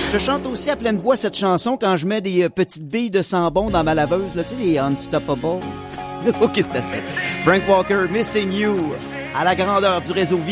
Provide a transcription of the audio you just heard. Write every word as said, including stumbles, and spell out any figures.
Je chante aussi à pleine voix cette chanson quand je mets des euh, petites billes de sambon dans ma laveuse, là, tu sais, les Unstoppable. OK, c'est ça. Frank Walker, Missing You, à la grandeur du réseau